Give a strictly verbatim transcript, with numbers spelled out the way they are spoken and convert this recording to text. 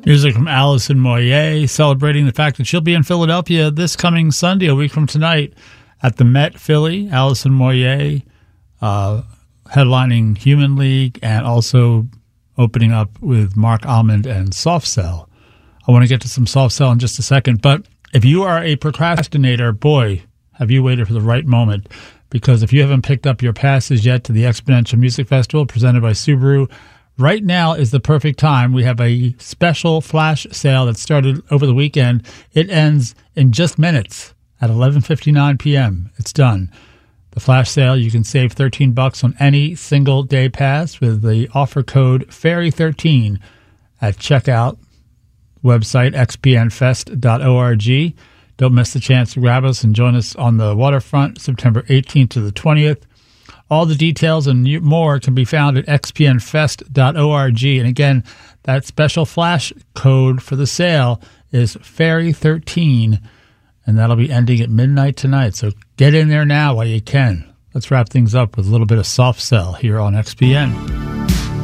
Music from Alison Moyet, celebrating the fact that she'll be in Philadelphia this coming Sunday, a week from tonight, at the Met Philly. Alison Moyet uh, headlining Human League and also opening up with Mark Almond and Soft Cell. I want to get to some Soft Cell in just a second, but if you are a procrastinator, boy, have you waited for the right moment, because if you haven't picked up your passes yet to the Exponential Music Festival presented by Subaru, right now is the perfect time. We have a special flash sale that started over the weekend. It ends in just minutes at eleven fifty-nine p.m. It's done. The flash sale, you can save thirteen bucks on any single day pass with the offer code Ferry thirteen at checkout. Website x p n fest dot org. Don't miss the chance to grab us and join us on the waterfront September eighteenth to the twentieth. All the details and more can be found at x p n fest dot org. And again, that special flash code for the sale is Ferry thirteen, and that'll be ending at midnight tonight. So get in there now while you can. Let's wrap things up with a little bit of Soft Cell here on X P N.